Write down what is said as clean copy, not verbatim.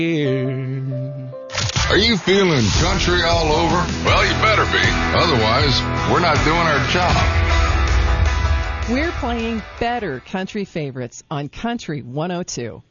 Are you feeling country all over? Well, you better be. Otherwise, we're not doing our job. We're playing better country favorites on Country 102.